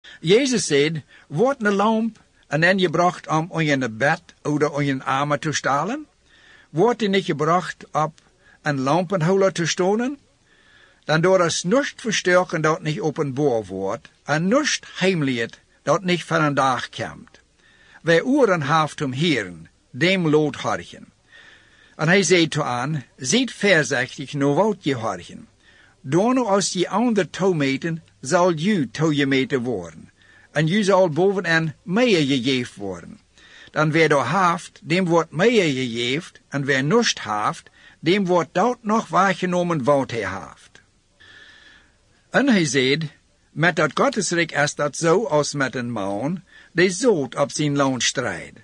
Jesus zei, wordt een lamp en dan gebracht om in een bed of in armen te stalen? Wordt die niet gebracht op een lampenholer te stonen? Dan door het nust verstoken dat niet openbaar wordt, en nust heimelijk dat niet van een dag komt. Wij oren haft om heren, dem lood horchen. En hij zei toe aan, ziet voorzichtig nou wat je horchen. Door nou als je ander toemeten, zal je toegemeten worden. En je zal bovenaan meer gegeven worden. Dan wie door haft, dem wordt meer gegeven, en wie nust haft, dem wordt dat nog waargenomen wat hij haft. En hij zei, met dat Gottesrijk is dat zo als met een man, die zoet op zijn loon strijdt.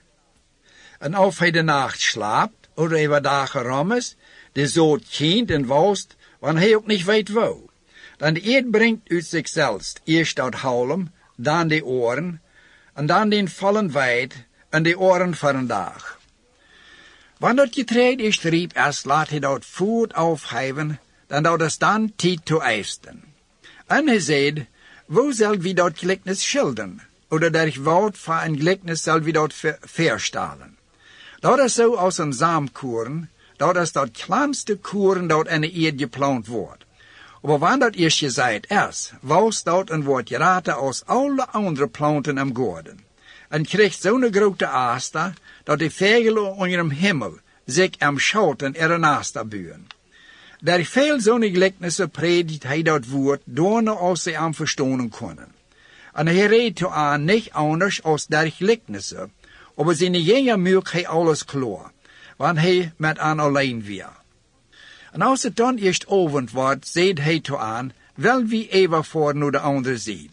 En of hij de nacht slaapt, of hij dagen ram is, de zoot kent en walst, want hij ook niet weet waar. Dan de eed brengt uit zichzelf eerst dat houlen, dan de oren, en dan den vallen wijd, en de oren voor een dag. Wanneer het getreed is riep is, laat hij dat voet afheven, dan dat is dan tijd te eisten. En hij zei, wo zal wie dat gelijkenis schilderen, oder der woord van een gelijkenis zal wie dat verstalen. Dat is zo als een zaamkoren, dat is dat kleinste koren dat in de eerd geplant wordt. Maar wanneer dat eerst gezaaid is, was dat en wordt geraten als alle andere planten am Gordon. En krijgt zo'n grote aasta, dat de vogelen onder hem hemel zich am schouten naasta buren. Der veel zo'n gelijkenissen predikt hij dat woord, door als ze am verstonen kunnen. En hij redt toe aan niet anders als der gelijkenissen, maar zijn jenger maakt hij alles klaar, want hij met aan alleen weer. En als het dan eerst avond wordt, zegt hij toe aan, wel wie even voor nu de andere ziet.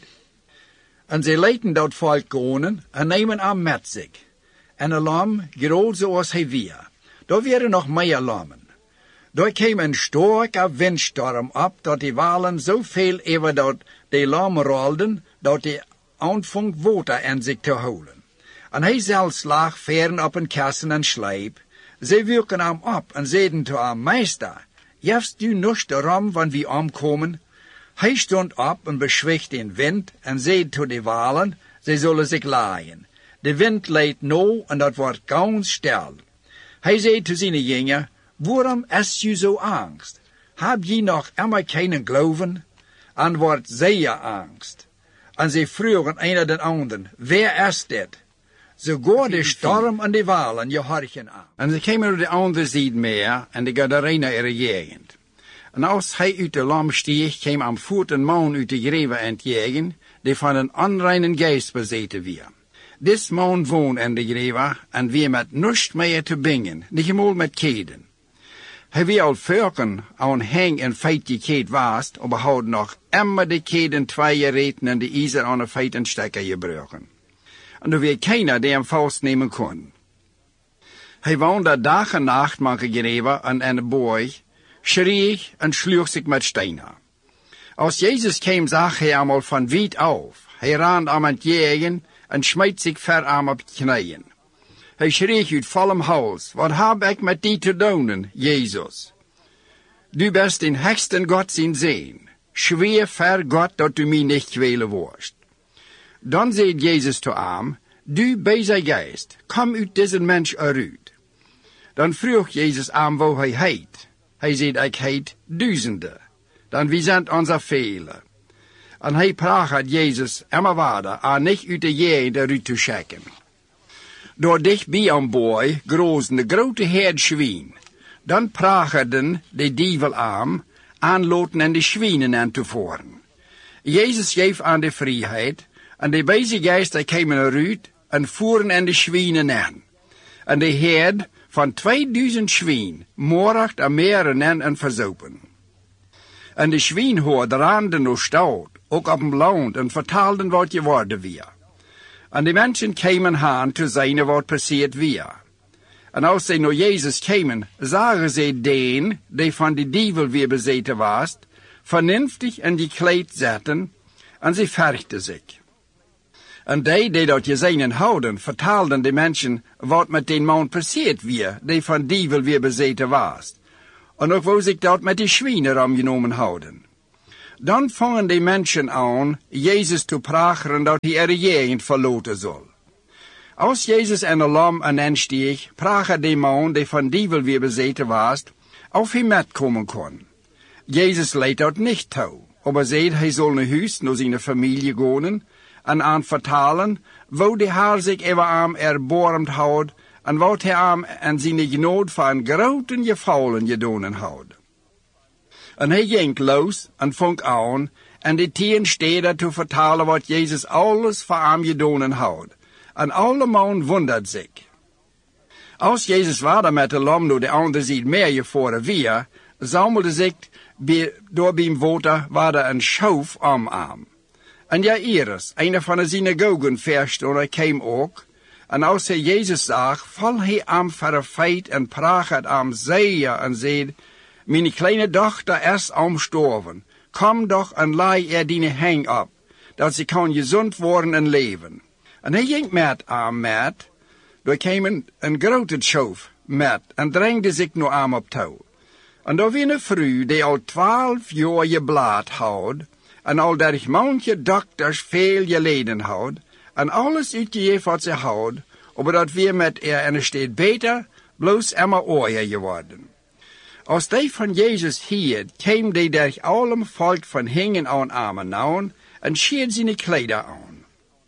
En zij leiden dat volk gaan en nemen hem met zich. En een lam, groot zoals hij weer. Daar werden nog meer lammen. Daar kwam een sterke windstorm op, dat die walen zoveel over dat de lammen rolden, dat die aanvong water in zich te houden. En hij zelfs lag veren op een kassen en sleep. Zij wilken hem op en zeiden toe hem, meester, jefst u nog de ram van wie omkomen? Hij stond op en beschwicht de wind en zei toe de walen, zij zullen zich laaien. De wind leidt nou en dat wordt ganz stil. Hij zei te zijn jongen, waarom is u zo angst? Heb je nog immer keinen geloven? En wordt zeer angst. En zij vroegen een den anderen, wie is dit? Sogar de storm en de walen je horchen aan. En ze kwamen door de andere zijde meer en de Gadarena in de gegend. En als hij uit de lam steeg, kwam am voet een man uit de greven entgegen, die van een onreinen geest bezeten weer. Dis man woont in de greven en weer met niets meer te bingen, niet eenmaal met keden. Hij wie al vorken aan heng en feitje keed waast, maar had nog immer de keden 2 reten en de ijzer aan een feitenstekker gebruiken. En er weer keiner die hem vastnemen kon. Hij woonde dag en nacht manche greven en in de boy, schreeuw en sloeg zich met stenen. Als Jezus kwam, zag hij hem al van wiet af. Hij rende aan het jagen en smijt zich ver aan op de knieën. Hij schreeuw uit vollem hals, wat heb ik met die te doen, Jezus? Du bent in heksten God zijn zin. Schweer ver God dat du mij niet kwelen worst. Dan zei Jezus te hem, du beze geest, kom uit deze mens eruit. Dan vroeg Jezus aan waar hij heet. Hij zei, ik heet duizenden. Dan wie zijn onze velen? En hij praat Jezus immer waarder aan niet uit de jeen eruit te schikken. Door dichtbij aan boy grozen de grote herd schwien. Dan praten de dievel aan loten en de schwienen aan te voeren. Jezus geeft aan de vrijheid, en de beze geesten kwamen eruit en voeren en de schwienen aan. En de herd van 2000 schwien moorcht en meren en verzopen. En de schwienhoorder randen nog stout, ook op een land, en vertaalden wat geworden weer. En de mensen kwamen aan te zien wat passeerd weer. En als zij naar Jezus kwamen, zagen zij den, die van de dievel weer bezeten was, vernünftig in die kleed zetten, en zij vergden zich. En die dat gezien houden, vertaalden de mensen wat met den man passeerd weer, die van dievel weer bezeten was. En ook wou zich dat met die schwienen omgenomen houden. Dan vangen die mensen aan Jezus te pragen dat hij er jegend verloten zal. Als Jezus en de lam aansteeg, pragen die man die van dievel weer bezeten was, of hij metkomen kon. Jezus leidt dat niet toe, maar zei hij zal naar huis, naar zijn familie gaan, en aan vertalen, wo de haar zich even aan erbarmd houdt, en wat hij aan en zijn genood van grote gevallen gedaan houdt. En hij ging los en vong aan, en de 10 steden te vertalen wat Jezus alles voor hem gedaan houdt. En alle man wondert zich. Als Jezus waren met de lam door de andere zijde meer gevaren weer, zamelde zich door bij water waar een schoof om hem. En Jairus, een van de synagogenverstanders, kwam ook. En als hij Jezus zag, val hij hem voor een feit en praat hem zeer en zei, mijn kleine dochter is omstorven. Kom doch en lei die hang op, dat ze kan gezond worden en leven. En hij ging met hem met, daar kwam een grote schoof met en drengde zich naar hem op toe. En daar was een vrouw die al 12 jaar geblaad had, en al 30 manche dokters veel geleden had, en alles uitgegeven wat ze had, maar dat weer met en er steeds beter, bloos immer ooier geworden. Als die van Jezus hield, kwam die durch allem volk van hingen aan armen nauwen, en scheerde zijn kleider aan.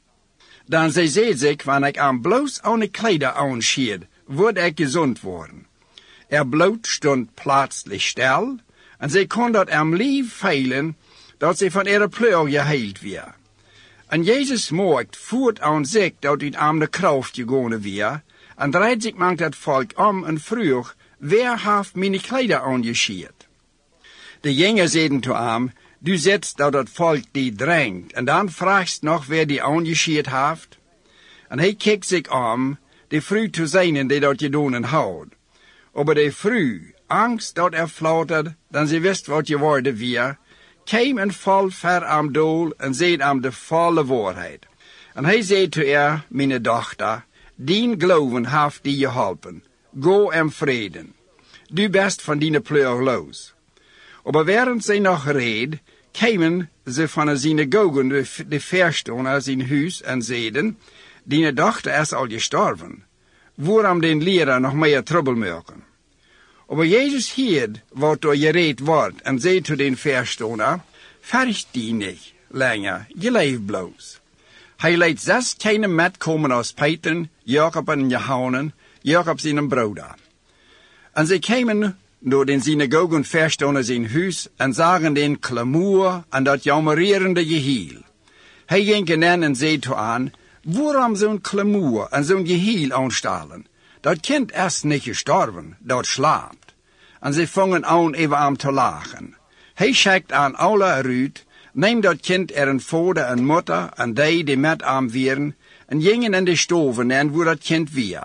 Dan zei zich, wanneer ik aan bloos aan de kleider aanscheerde, word ik gezond worden. Bloot stond plaatselijk stil, en zij kon dat lief veilen, dat zij van ihre pleur geheild weer. En Jezus merkt voert aan zich dat uit de kracht gegaan weer, en draait zich mank dat volk om en vroeg, wer heeft mijn kleider aangescheerd? De jongen zeiden te hem, du zet dat volk die dringt, en dan vraagst nog wer die aangescheerd heeft? En hij kijkt zich om, de vrouw te zijn die dat gedaan houdt. Maar de vrouw, angst dat flautert, dan ze wist wat je worden weer, kwam en val ver am doel en zei am de volle waarheid. En hij zei te haar, mijn dochter, dien geloven heeft die je geholpen. Go en vreden. Du best van die pleur los. Maar während zij nog reed, kwamen ze van de synagogen de verstanders in huis en zeiden, die dochter is al gestorven. Waarom den leraar nog meer trouble maken? Maar Jezus hield wat door gereed wordt en zei te den verstander, vergt die niet langer, je leeft bloos. Hij leidt 6 kleine metkomen als Peter, Jacob en Johannes, Jacob zijn broeder. En zij kwamen door den synagogenverstanders in huis en zagen den klamoer en dat jammererende gehiel. Hij ging in en zei te aan, waarom zo'n klamoer en zo'n gehiel aanstalen? Dat kind is niet gestorven, dat slaapt. En zij vangen aan even aan te lachen. Hij schijkt aan alle eruit, neemt dat kind er een vader en moeder en die met hem wieren, en gingen in de stoven en waar dat kind weer.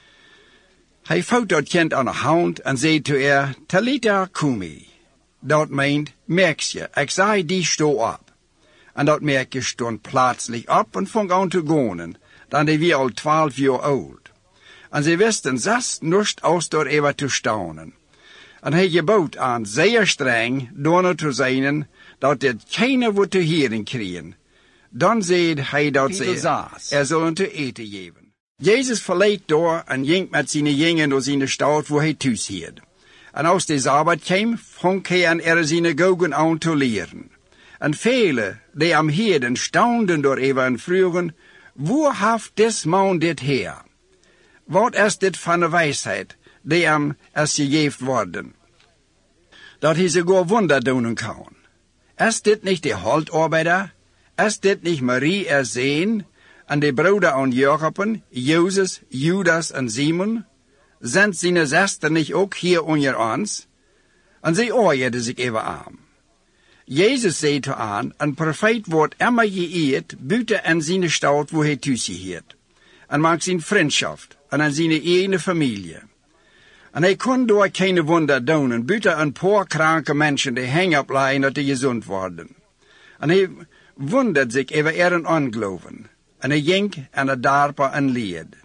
Hij vouwt dat kind aan de hand en zei te haar, Talita kumi. Dat meent, merkje, ik zei die sto op. En dat merkje stond plaatselijk op en vong aan te gaan, dan die weer al 12 jaar oud. En ze wisten zelfs niet aus door even te staunen. En hij gebood aan zeer streng door te zijn, dat dit keine wordt te heren kregen. Dan zei hij dat ze er zullen te eten geven. Jezus verleed door en ging met zijn jongen door zijn stad waar hij thuis hield. En als de Sabbat kwam, vong hij aan er synagogen aan te leren. En velen die am hielden staunden door even en vroegen, waar heeft des man dit her? Wat is dit van de wijsheid, die hem is gegeven worden? Dat hij sogar wunder doen kan. Is dit niet de holdarbeider? Is dit niet Marie er zeen? En de broeder aan Jacoben, Jozef, Judas en Simon? Zijn zijn zuster niet ook hier onder ons? En zij oordeelden zich even aan. Jezus zei te aan, een profeet wordt immer geëerd buiten en zijn stad waar hij thuis hield. En maakt zijn vriendschap en aan zijn eigen familie. En hij kon door geen wunder doen, buiten een paar kranke mensen die hang opleiden dat die gezond worden. En hij wundert zich over ihren ongeloven. En hij ging en de darper en leed.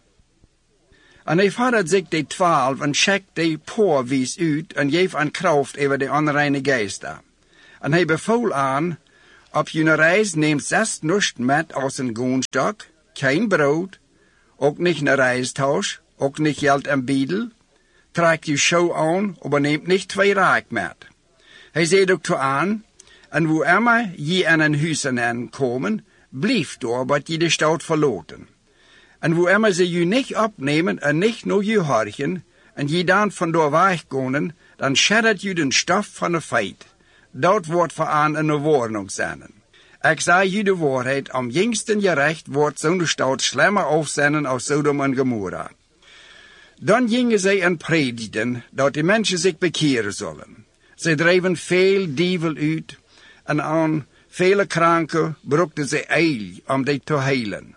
En hij vadert zich de 12 en schickt de paar wies uit en geeft aan kracht over de onreine geesten. En hij bevoel aan, op je reis neemt 6 nust met als een goenstok, geen brood, ook niet een reistausch, ook niet geld en biedel. Trekt je show aan, maar neemt niet 2 raak met. Hij zei ook toe aan, en wo immer je aan een huis aankomen, blijf door, wat je de stad verlaten. En wo immer ze je niet opnemen en niet naar je horchen, en je dan vandoor weggaan, dan scheddert je den stof van de feit. Dat wordt voor aan een warning zijn. Ik zei je de waarheid, om jingsten gerecht wordt zo'n stad slimmer afzenden als Sodom en Gomorra. Dan gingen zij en predikten dat de mensen zich bekeren zullen. Zij dreven veel dievel uit en aan vele kranken brukten zij eil om die te heilen.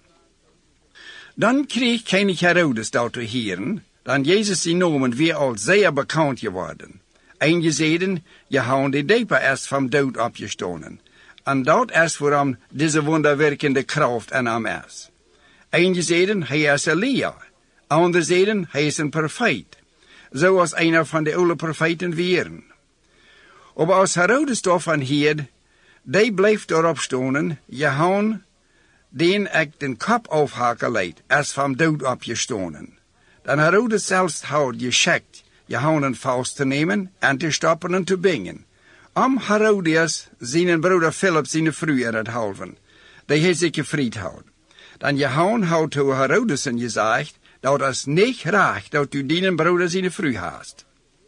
Dan kreeg koning Herodes dat te horen, dan Jezus zijn namen weer al zeer bekend geworden. Eingezeden, je houden de dieper eerst van dood opgestonen. En dat is waarom deze wonderwerkende kracht en hem is. Eingezeden, hij is Elia. Anderzijden, hij is een profeet. Zoals een van de oude profeten waren. Maar als Herodes daarvan hield, die bleef erop stonen, je houden den ik den kop afhaken leid, is van dood opgestonen. Dan Herodes zelfs had geschikt, je houden vast te nemen en te stoppen en te bingen. Om Herodias zijn broeder Philip zijn vrouw het halven, die hij zich gevrijd had. Dan je houden had to Herodes en gezegd, dat is niet graag dat u die broeder zijn vrouw haast.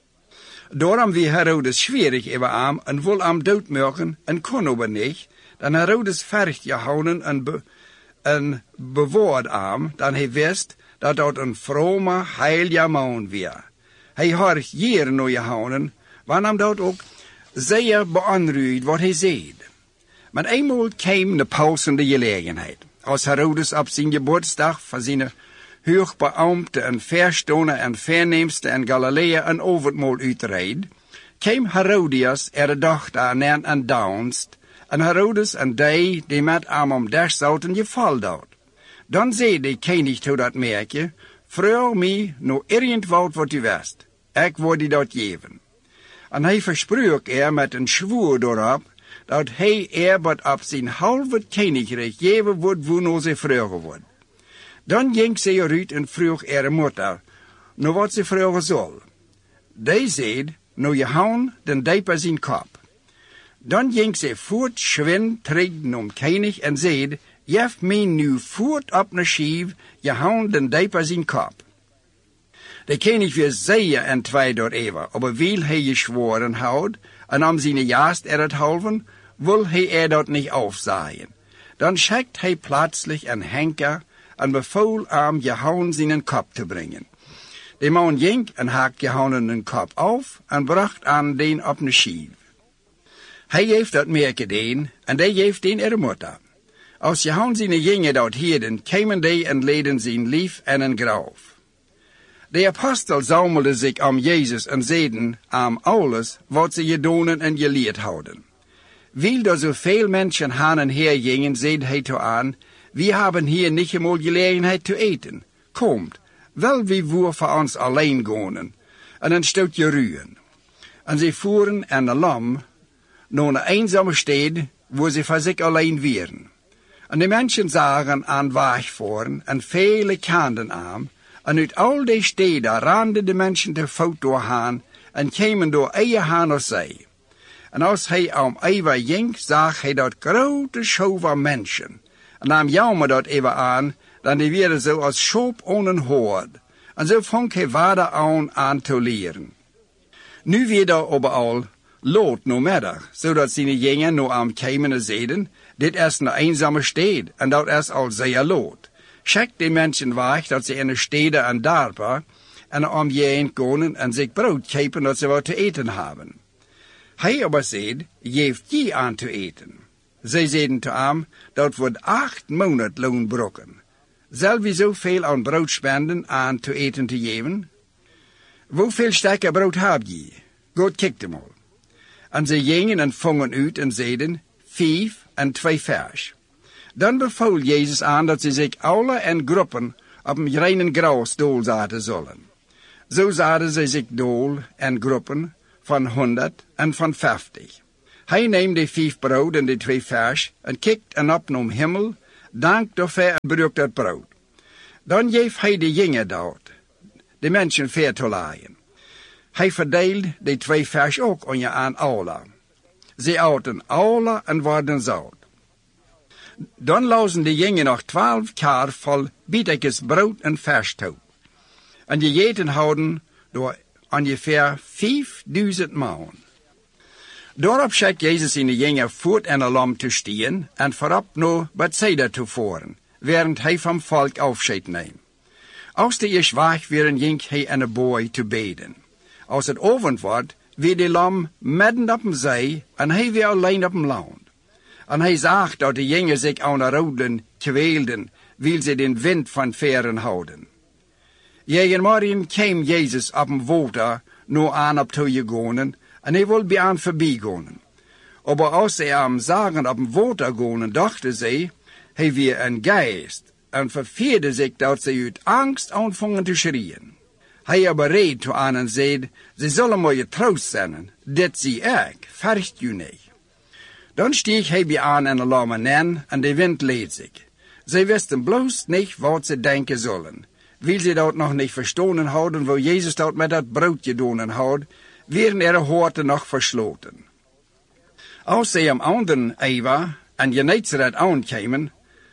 Daarom wie Herodes schwierig over hem en wil hem doodmaken en kon aber niet, dan Herodes vergt je houden en bewaard hem, dan hij wist dat dat een vrome, heilige man was. Hij had jaren naar je houden, want hem dat ook zeer beonruid wat hij zei. Maar eenmaal kwam de passende gelegenheid. Als Herodes op zijn geboortedag van zijn hoogbeambte en verstoner en verneemste in Galilea een overmaal uitreed, kwam Herodias de dochter aan en danst, en Herodes en die met hem om dag zouden gevallen had. Dan zei de koning tot dat merkje, vraag mij nou irgendwoud wat u wist, ik word die dat geven. En hij versprak met een zwoer daarop, dat hij wat op zijn halve koninkrijk geven wordt, wo nou ze vragen wordt. Dan ging ze eruit en vroeg moeder, nou wat ze vragen zal. Die zei, nou je houden den dieper zijn kop. Dan ging ze voort schwind terug naar koning en zei, jef mij nu voort op een schief, je houden den dieper zijn kop. De koning was zeer en twee door even, maar wil hij geschworen houdt, en om zijn jaast het halven, wil hij dat niet afzaaien. Dan schickt hij plötzlich een henker en bevoel hem je houden zijn kop te brengen. De man ging en haakt je houden een kop af en bracht aan den op een schief. Hij heeft dat meer gedaan en die heeft den moeder. Als je houden zijn jongen dat hielden, kwamen die en leden zijn lief en een graf. De apostel zammelden zich om Jezus en zeiden aan alles wat ze gedaan en geleerd hadden. Weil er zoveel mensen heen en her gingen, zei hij toe aan, we hebben hier niet eenmaal gelegenheid te eten. Komt, wel wie woer voor ons alleen gaan en een stukje ruwen. En ze voeren aan de lam naar een eenzame stad, waar ze voor zich alleen waren. En de mensen zagen aan wegvoeren en vele kenden aan, en uit al die steden renden de mensen te voet doorheen en kwamen door eigen haan naar zij. En als hij om even ging, zag hij dat grote show van mensen. En nam jammer dat even aan, dan die werden zo als schop aan een hoord. En zo vond hij verder aan te leren. Nu weer er overal lood no middag, zodat zijn jongen no aan kwamen en zeiden, dit is een eenzame stad, en dat is al zeer lood. Schickt de mensen weg dat ze in de steden en dorpen en om je heen gaan en zich brood kopen dat ze wat te eten hebben. Hij aber zei, geeft je aan te eten. Zij zeiden te hem, dat wordt 8 maanden loonbrokken. Zal we zoveel aan brood spenden aan te eten te geven? Hoeveel stukken brood heb je? God kijkt hem al. En ze gingen en vongen uit en zeiden, 5 en 2 vers. Dan bevoel Jezus aan dat ze zich alle in groepen op een reinen gras dool zaten zullen. Zo zaten ze zich dool in groepen van 100 en van 50. Hij neemt de 5 brood en de 2 vers en kijkt en op naar hemel, dankt daarvoor en gebruikt dat brood. Dan geeft hij de jongen dat, de mensen ver te laaien. Hij verdeelt de 2 vers ook aan alle. Ze aten alle en worden zout. Dan lozen de jongen nog 12 kar vol bietekes brood en vers toe. En gegeten houden door ongeveer 5000 man. Daarop zet Jezus zijn jongen voort en lam te stien en voorop naar Bethsaida te voeren, während hij van volk afscheid neemt. Als de is weg weer ging hij en de boy te beden. Als het avond wordt, weer de lam midden op hem zee en hij weer alleen op hem land. En hij zag dat de jongen zich aan de roden kweelden, wil ze den wind van veren houden. Tegen morgen kwam Jezus op een water naar aan op toe gegaan, en hij wilde bij aan voorbij gaan. Maar als ze hem zagen op een water gaan, dachten ze, hij weer een geest, en verveerde zich dat ze uit angst aanvangen te schreeuwen. Hij aber reed toe aan en zei, ze zullen mooie troost zijn, dit zie ik, vergt u niet. Dan stieg hij bij aan en lam neer, en de wind leed zich. Zij wisten bloos niet wat ze denken zullen. Wil ze dat nog niet verstonen houden, waar Jezus dat met dat brood gedaan had, werden er horten nog versloten. Als zij am anderen even en Genezeret aankwamen,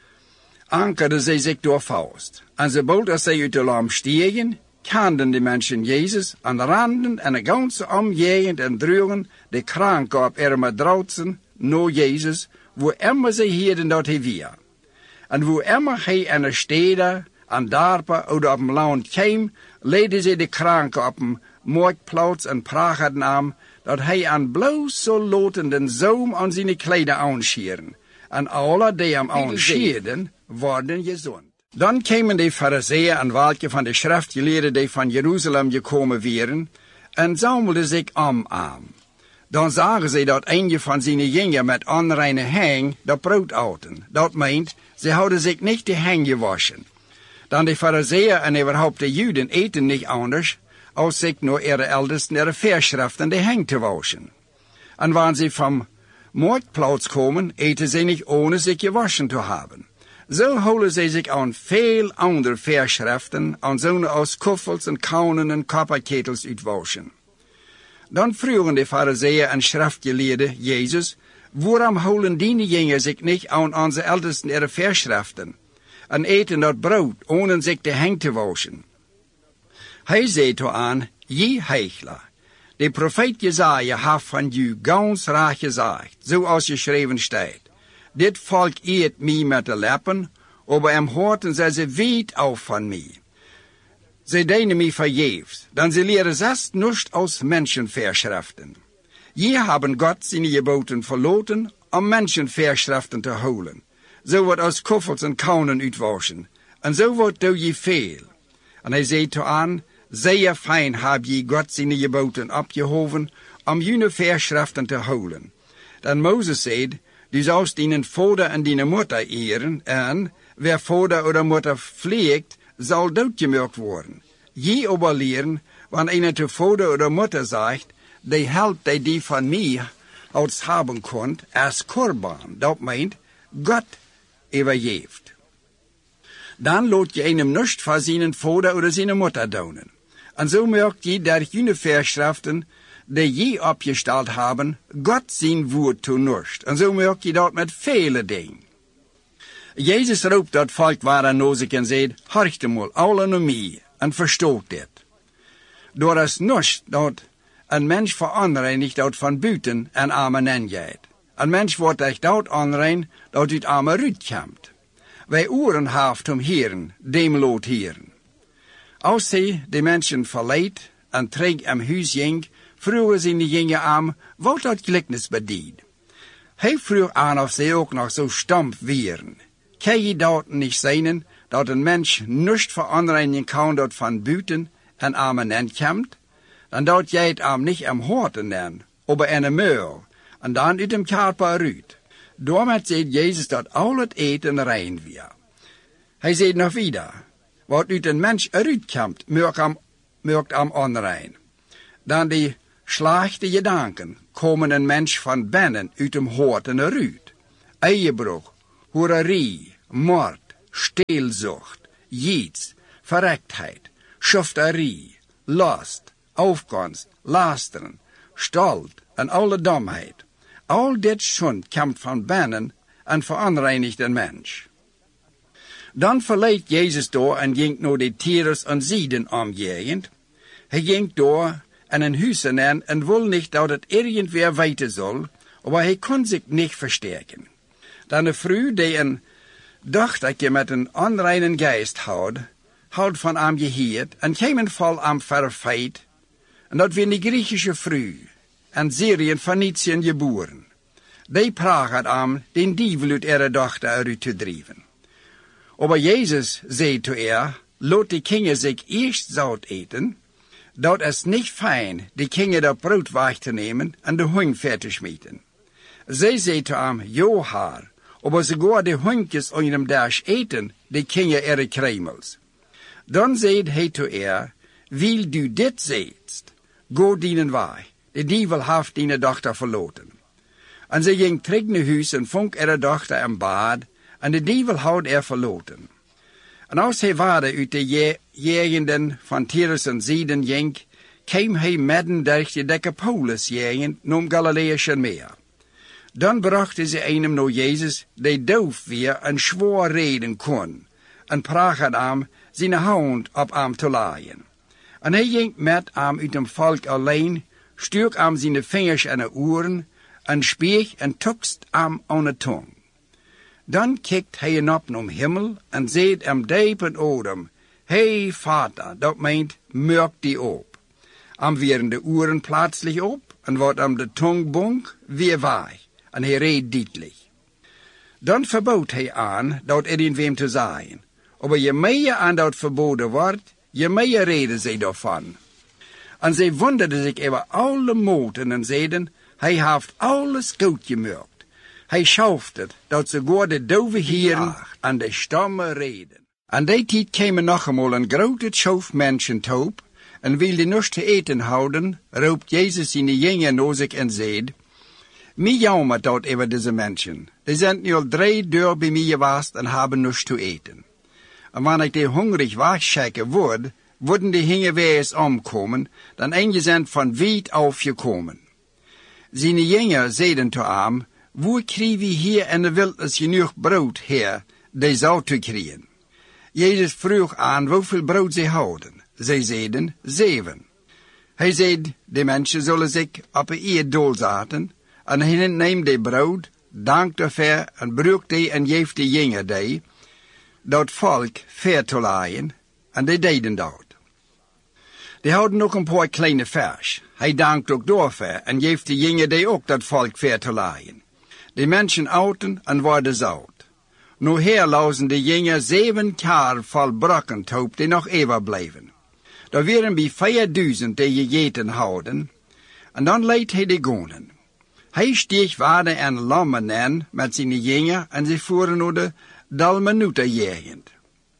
ankerden zij zich door vast. En sobald als zij uit de lam stiegen, kenden de mensen Jezus en randen en de ganse omgegend en droegen de kranken op matraatsen naar Jezus, wo immer zij hielden dat hij weer. En wo immer hij in de steden, aan dorpen of op een land kwam, leidden zij de kranken op een marktplaats en praten aan dat hij aan bloos zou laten den zoom aan zijn klederen aanscheren. En alle die hem aanscheren, worden gezond. Dan kwamen de fariseeën en welke van de schriftgeleerden die van Jeruzalem gekomen waren, en zamelden zich om aan. Dan zagen ze dat een van zijn jongen met onreine hang dat brood aten. Dat meent, ze hadden zich niet de hang gewaschen. Dan de fariseeën en überhaupt de Juden eten niet anders, als zich naar ihre ältesten ihre Verschriften de hang te waschen. En wanneer ze van marktplaats komen, eten ze niet ohne zich gewaschen te hebben. Zo houden ze zich aan veel andere Verschriften, aan zo'n als koffels en kaunen en kopperketels uitwaschen. Dan vroegen de fariseeën en schriftgeleerden Jezus, waarom houden die jongen zich niet aan onze ältesten ihre Verschriften en eten dat brood, ohne zich de hang te waschen? Hij zei toe aan, je heichler, de profeet Jesaja heeft van u gans raar gezegd, zoals geschreven staat. Dit volk eet mij met de lippen, aber im Horten zij ze weet af van mij. Zij dienen mij vergeefs, dan ze leren zelfs niets aus Menschenverschriften. Je hebben God zijn geboten verloten, om Menschenverschriften te houden. Zo wordt aus koffels en kaunen uitwaschen, en zo wordt doe je veel. En hij zei toe aan, zeer fijn heb je God zijn geboten opgehoven, om jullie Verschriften te houden. Dan Mozes zei, du sollst deinen vader en deine moeder ehren, en wer vader oder moeder vliegt, zal doodgemerkt worden. Je aber leren, wanneer einer te vader oder moeder zegt, de helft die van mij als hebben kunt, als korban. Dat meint, God übergeeft. Dan laat je einem nicht van zijn vader oder zijn moeder doen. En zo merkt je dat jullie Verschriften, die je opgesteld hebben, God zijn woord toe nichts. En zo merk je dat met vele dingen. Jezus roept dat volk waar naar zich en zei, horcht mal, alle naar mij, en verstoot dit. Door is nichts dat een mens veronreinigt dat van buiten en armen ingaat. Een mens wordt echt dat onrein dat uit armen uitkomt. Wij oren heeft om heren, dem lood heren. Als hij de mensen verleidt en terug in huis ging, vroegen ze de jongen aan wat dat gelijkenis bedient. Hij vroeg aan of ze ook nog zo stamp waren. Kan je dat niet zijn, dat een mens niets veronreinigen kan dat van buiten en armen inkomt? Dan dat jij het am niet am horten neemt, aber in een muil, en dan uit hem körper uit. Daarmee zei Jezus dat al het eten rein weer. Hij zei nog wieder, wat uit een mens eruit komt, merkt am onrein. Dan die Slechte gedanken komen een mens van binnen uit hem hoort en eruit. Eiebrug, hoererie, moord, steelzucht, jiets, verrektheid, schofterie, lust, afkomst, lasteren, stolz en alle domheid. Al dit schund komt van binnen en veronreinigt een mens. Dan verliet Jezus door en ging naar de Tyrus en Sidon omgegend. Hij ging door en een huis in en wil niet dat het irgendwer weten zal, maar hij kon zich niet versterken. Dan een vrouw die een dochtertje met een onreinen geest had van hem gehoord en kwam vol hem verfeit. En dat was een Griechische vrouw, en Syrië en Phoenicië geboren. Die praat hem den dievel uit ihre dochter eruit te drijven. Aber Jezus zei zu ihr, laat die Kinder zich eerst zout eten, dat is niet fijn die Kinder dat brood weg te nemen en de hoing ver te schmieten. Zij zei zu hem, jo haar, aber sogar de hoingjes on hem dash eten, die Kinder ihre kremels. Dan zei hij zu ihr, wil du dit zeetst, go dienen wij, de dievel heeft die dochter verloten. En zij ging terug naar huis en vond ihre dochter in bad, en de dievel had verloten. En als hij waarde uit de gegenden van Tyrus en Sidon ging, kwam hij midden durch de Decapolis-gegend naar Galileïsche meer. Dan brachten ze einem naar Jezus, die doof weer en zwaar reden kon, en praat hem zijn hand op hem te laaien. En hij ging met hem uit hem volk alleen, stuk hem zijn vingers en de oren, en spreek en tukst hem aan de tong. Dan kijkt hij op naar hemel en zegt hem diep in odem, hey Vater, dat meint, merk die op. Am werden de oren plötzlich op en wordt am de tong bonk weer wij, en hij reed duidelijk. Dan verbood hij aan dat irgendwem te zeggen, aber je meer aan dat verboden wordt, je meer reden zij daarvan. En zij wonderden zich over alle moten en zeiden, hij heeft alles goed gemerkt. Hij schauft het, dat sogar de dove heren en de stomme reden. Aan die tijd kwamen nog eenmaal een grote schof mensen toop, en wilde niets te eten houden, roept Jezus zijn jongen naar zich en zegt, mij jammer dat over deze mensen. Die zijn nu al 3 dagen bij mij geweest en hebben niets te eten. En wanneer ik die hongrig wegschikken word, worden die hingen weer eens omkomen, dan een zijn van wijd afgekomen. Zijn jongen zeiden te hem, hoe krijgen we hier in de wildnis genoeg brood, Heer, die zou te krijgen? Jezus vroeg aan hoeveel brood zij houden. Zij zeiden 7. Hij zei, de mensen zullen zich op een eerdol zaten, en hij neemt de brood, dankt ervoor en bruikt die en geeft de jongen die, dat volk ver te laaien, en die deden dat. Die houden nog een paar kleine vers. Hij dankt ook daarvoor en geeft de jongen die ook dat volk ver te laaien. De mensen outen en worden zout. Nu herlauzen de jongen 7 kar vol brokkentoop die nog overblijven. Daar waren bij 4000 die gegeten houden, en dan leidt hij de gonen. Hij steeg waarde en lammen aan met zijn jongen en ze voeren naar de Dalmanuta-gegend.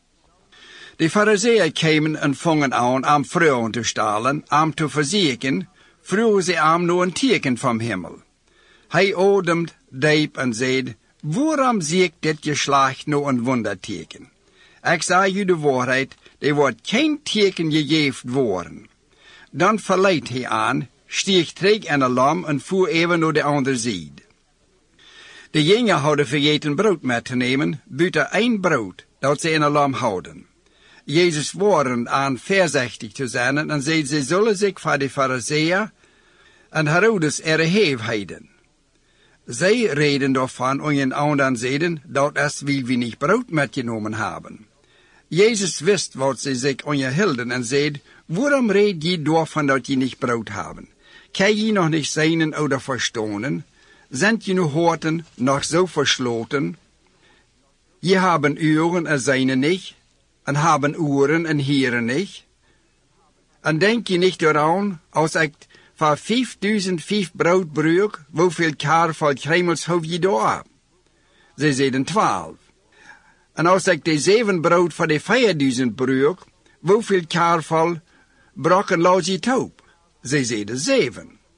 De Farizeeën kwamen en vongen aan om vrouwen te stalen, om te verzieken, vroegen ze hem naar een teken van hemel. Hij ademt diep en zei, waarom zie ik dit geslacht naar een wonderteken? Ik zeg u de waarheid, er wordt geen teken gegeven worden. Dan verleidt hij aan, steeg terug in een lam en voer even naar de andere zijde. De jongen hadden vergeten brood mee te nemen, buiten 1 brood, dat ze in een lam houden. Jezus waren aan voorzichtig te zijn en zei, ze zullen zich voor de Farizeeën en Herodes heefheden. Zij reden daarvan en een ander zeiden, dat is wil we niet brood metgenomen hebben. Jezus wist wat ze zich onderhielden en zei, waarom reed je daarvan dat je niet brood hebben? Kan je nog niet zijn oder verstonen? Zijn je nu horten nog zo versloten? Je hebben oren en zijn niet, en hebben oren en hieren niet. En denk je niet eraan, als ik voor 5005 brood bruik, hoeveel kar vol kremels hoef je daar? Ze zeiden 12. En als ik de 7 brood voor de 4000 bruik, hoeveel kar vol brokken laat je toop? Ze zeiden 7.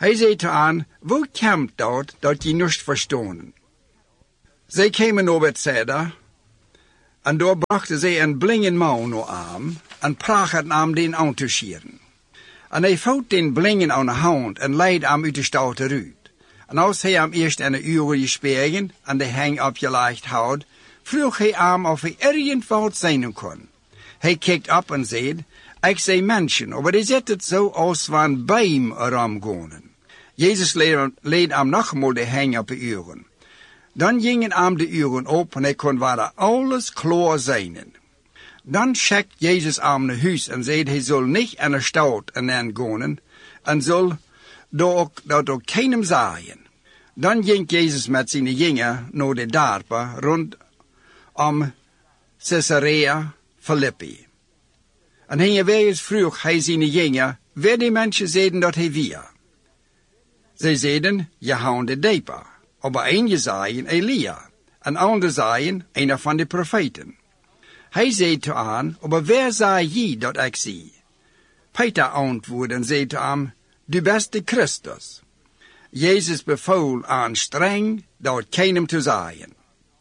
Hij zei te aan, hoe komt dat je niet verstonen? Zij kwamen naar Bethsaida, en daar brachten zij een blinde man naar hem, en prachten hem den aan te scheren. En hij vouwt den blinde aan de hand, en leidde hem uit de stad eruit. En als hij hem eerst een uur gespegen, en de hang opgelegd had, vroeg hij hem of hij ergens wat zijn kon. Hij kijkt op en zei, ik zie mensen, maar die zitten zo als van beim erom gaan. Jezus leed hem nogmaals de hang op de uren. Dan gingen hem de uren op en hij kon waar alles klaar zijn. Dan schickt Jezus hem naar huis en zei hij zal niet aan de stad en gaan en zal dat ook keinem zaaien. Dan ging Jezus met zijn jingen naar de dorpen rondom Caesarea Philippi. En heenwegens vroeg hij zijn jingen, wie die mensen zeiden dat hij weer. Zij zeiden, Johannes de Doper. Maar een zeiden Elia, en ander zeiden een van de profeten. Hij zei te aan, maar wer zei je dat ik zie? Peter antwoordde en zei te hem, du bent de Christus. Jezus beval aan streng dat keinem te zeggen.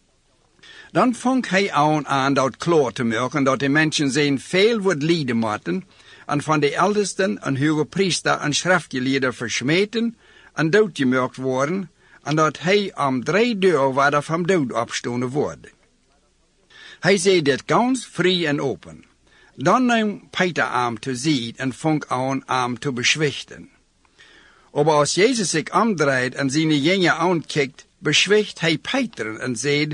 Dan vond hij aan dat klaar te maken dat de mensen zijn veel wordt lijden moeten en van de eldesten en hoge priester en schriftgeleerden versmeten en doodgemaakt worden en dat hij om 3 dagen waar van dood opstonden wordt. Hij zei dit ganz vrij en open. Dan nam Peter hem te zien en vond aan hem te beschwichten. Maar als Jezus zich omdraait en zijn jingen aankijkt, beschwicht hij Peter en zei,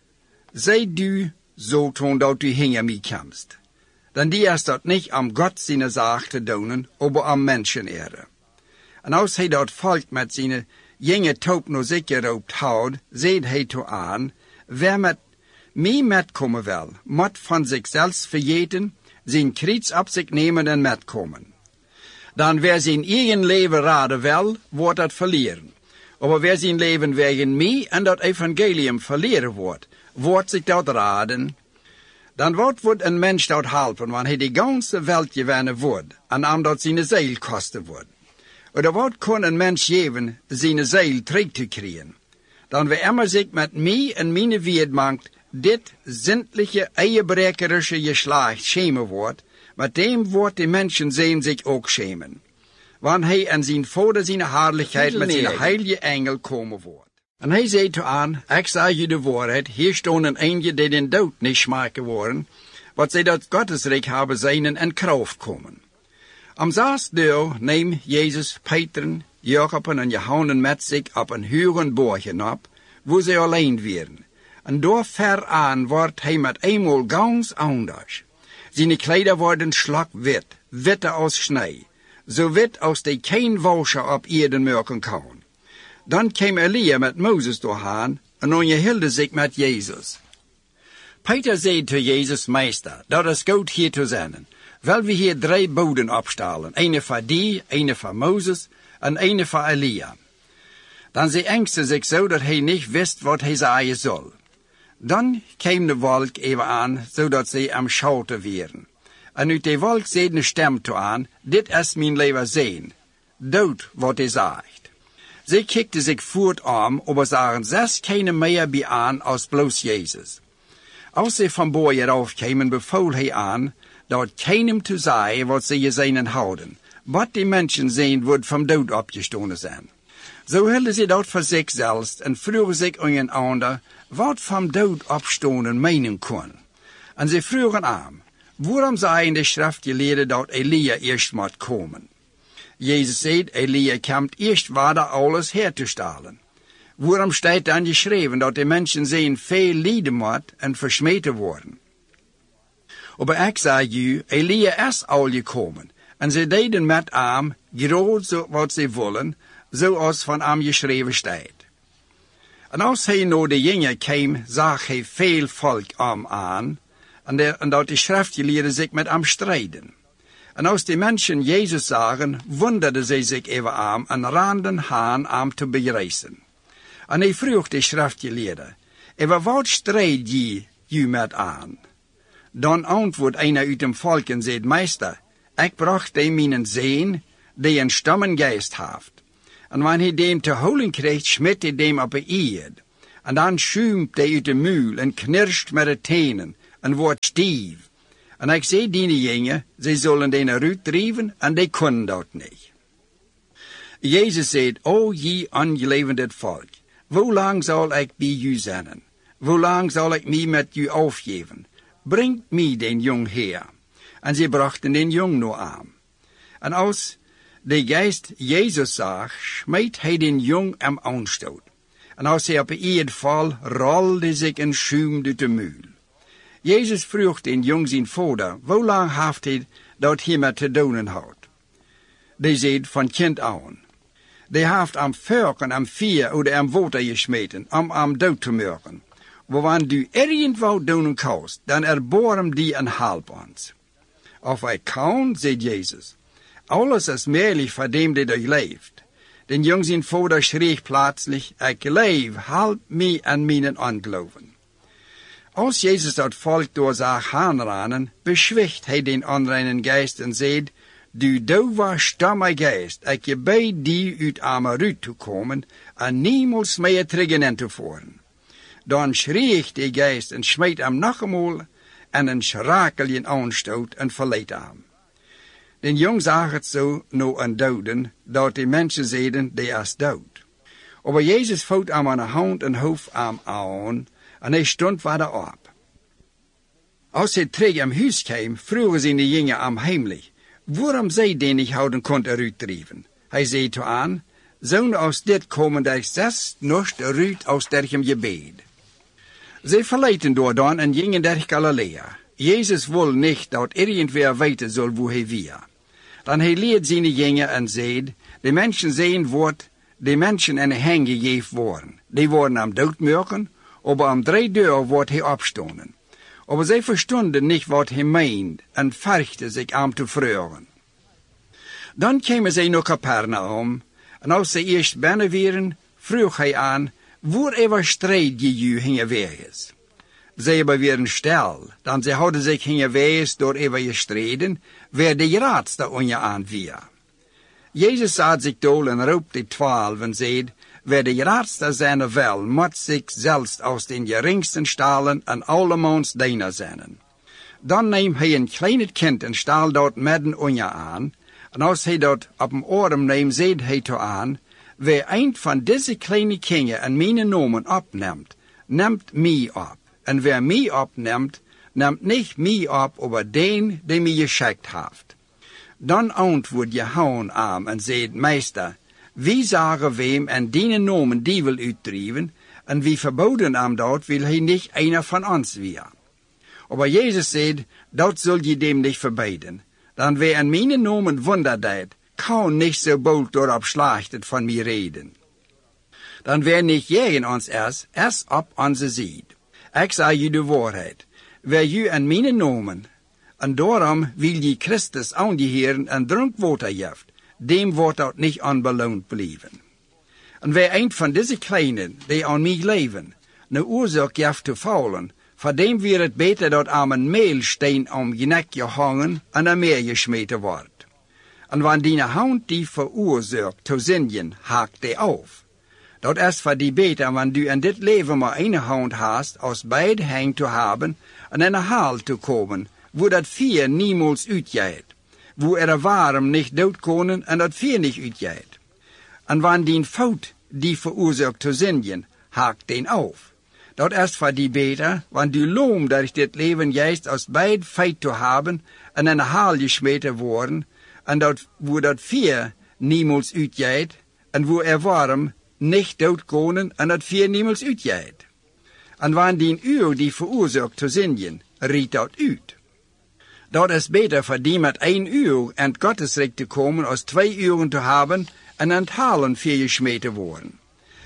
zij du zo toen dat u hinger mij komst. Dan die is dat niet om God zijn zaak te doen, maar om mensenere. En als hij dat volk met zijn jingen taub naar zich geroopt houdt, zei hij toe aan, wer met mij metkomen wil, moet van zichzelf vergeten, zijn kruis op zich nemen en metkomen. Dan wer zijn eigen leven raden wil, wordt dat verliezen. Maar wer zijn leven wegen mij en dat evangelium verliezen wordt zich dat raden. Dan wordt een mens dat helpen, want hij de ganze wereld gewinnen wordt, en omdat zijn ziel kosten wordt. Oder wat kon een mens geven zijn ziel terug te krijgen? Dan wie immer zich met mij en mijn wierd maakt, dit zindliche, eierbrekerische geslacht schemen wordt, met dem wordt de mensen zijn zich ook schemen. Want hij en zijn vader zijn heerlijkheid met zijn heilige engel komen wordt. En hij zei toe aan, ik zeg je de waarheid, hier stonden eentje die den dood niet smaken worden, wat zij dat Gottesrijk hebben zijn en kracht komen. Am 6e dag neemt Jezus Peter, Jacob en Johannes met zich op een hoge borgen op, waar zij alleen waren. En door ver aan wordt hij met eenmaal ganz anders. Zijn kleider worden slagwit, witter als snee, zo wit als die geen wascher op Erden maken kan. Dan kwam Elia met Mozes doorheen en onderhield zich met Jezus. Peter zei te Jezus, meester, dat is goed hier te zijn. Wel we hier 3 boden opstalen, een voor die, een voor Mozes en een voor Elia. Dan zij angstte zich zo dat hij niet wist wat hij zeggen zal. Dan kwam de wolk even aan, zodat zij am schouten waren. En uit de wolk zei een stem toe aan, dit is mijn leven zijn. Dood wat hij zegt. Zij kikte zich voort om, maar zagen 6 keine meer bij aan als bloos Jezus. Als zij van boven eraf kwamen, beval hij aan, dat keinem te zeggen wat zij zijn houden, wat die mensen zijn wordt van dood opgestonden zijn. Zo hielden ze dat voor zichzelf en vroegen zich aan een ander, wat van dood opstonden menen kon. En ze vroegen aan, waarom zeiden de schriftgeleerden dat Elia eerst moet komen? Jezus zei, Elia komt eerst waar alles her te stellen. Waarom staat dan geschreven dat de mensen zijn veel lijden moet en versmeten worden? Maar ik zeg u, Elia is al gekomen, en ze deden met hem groot wat ze willen, zoals van hem geschreven staat. En als hij naar de jingen kwam, zag hij veel volk om aan, en dat de schriftgeleerden zich met hem strijden. En als de mensen Jezus zagen, wonderden zij zich even aan en renden aan hem te begrijzen. En hij vroeg de schriftgeleerden, over wat strijd je met aan? Dan antwoordt een uit dem volk en zei, meester, ik bracht hem mijn zeen, die een stammengeest heeft. En wanneer hij dem te holen kreeg, smet hij dem op de eerd. En dan schuimt hij uit de muil en knirscht met de tenen en wordt stief. En ik zei die jongen, zij zullen den eruit drijven en die kunnen dat niet. Jezus zei, o je ongelevend volk, hoe lang zal ik bij u zijn? Hoe lang zal ik mij met u afgeven? Brengt mij den jong her. En zij brachten den jong nu aan. En als de geest Jezus zag, smeet hij den jong am aanstoot. En als hij op de eerd val, rolde zich een schuim uit de muil. Jezus vroeg den jong zijn vader, hoe lang heeft hij dat hiermee te doen houdt? Die zei, van kind aan. Die heeft am vuurken, am vier oder am water gesmeten, am dood te maken. Wanneer du irgendwo doen kost, dan erboren die een halb ons. Of ik kan, zei Jezus, alles is merelijk voor dem die leeft. Den jong zijn vader schreef plaatselijk, ik leef, help mij en mijn ongeloven. Als Jezus dat volk door zich aanranen, beschwicht hij den onreinen geest en zei, du dove stamme geest, ik je bij die uit Amarut te komen en niemals meer terug in te voeren. Dan schreef de geest en smeet hem nog eenmaal en een schrakelje aanstoot en verleed hem. Den jong zag het zo nou een doden, dat de mensen zeiden, die is dood. Maar Jezus voot hem aan de hand en hoofd hem aan, en hij stond verder op. Als hij terug aan huis kwam, vroegen ze de jongen hem heimelijk, waarom zij den niet houden kon eruit drijven. Hij zei toe aan, zo'n als dit komen der 6 nacht eruit als dergem gebed. Zij verleiden door dan en gingen der Galilea. Jezus wil niet dat irgendwer weten zal hoe hij weer. Dan hij leert zijn jongen en zei, de mensen zijn wordt, de mensen en hen gegeven worden. Die worden am dood maken, maar am 3 dagen wordt hij opstonden. Maar zij verstonden niet wat hij meent en vergden zich aan te vreugden. Dan kwamen zij naar Capernaum, en als zij eerst binnen waren, vroeg hij aan, waar strijd je hingen wees. Zij waren stil, dan zij hadden zich hingen wees door gestreden, waar de raadste on je aan weer. Jezus zat zich dol en roep de 12 en zei, waar de raadste zijn wel, moet zich zelfs als den geringsten stalen en allemans diener zijn. Dan neemt hij een klein kind en staal dat midden on je aan, en als hij dat op een oor neemt, zei hij toe aan, wie een van deze kleine kinderen en mijn nomen opneemt, neemt mij op. En wie mij opneemt, neemt niet mij op, maar den die mij geschikt heeft. Dan antwoordt Johannes aan en zei, meester, wie zagen wem en die nomen die wil uitdrijven, en wie verboden hem dat, wil hij niet einer van ons weer. Maar Jezus zei, dat zul je dem niet verbieden. Dan wie en mijn nomen wonder deed, kan niet zo bold doorop slachtet van mij reden. Dan wer niet jegen ons is op onze zijde. Ik zei je de waarheid. Wer je en mijn nomen, en daarom wil je Christus aangeheren en drinkwater geeft, dem wordt dat niet onbeloond blijven. En wer een van deze kleinen, die aan mij leven, een oorzaak geeft te faulen, voor dem weer het beter dat aan een meelsteen om je nek gehangen en aan meer gesmeten wordt. En wanneer die hand die veroorzaakt te zinjen, haakt die af. Dat is voor die beter, wanneer du in dit leven maar een hand hast, als beide hang te hebben en in een haal te komen, wo dat vier niemals uitgaat, wo warm niet dood konen en dat vier niet uitgaat. En wanneer die fout die veroorzaakt te zinjen, haakt den af. Dat is voor die beter, wanneer du loom durch dit leven juist als beide feit te hebben en in een haal gesmeten worden, en dat, wo dat vier niemals uitgaat, en wo warm niet dood konen en dat vier niemals uitgaat. En wanneer die uur die veroorzaakt te zinjen, riet dat uit. Dat is beter voor die met 1 uur in het Gottesrijk te komen, als 2 uren te hebben en aan het halen 4 gesmeten worden.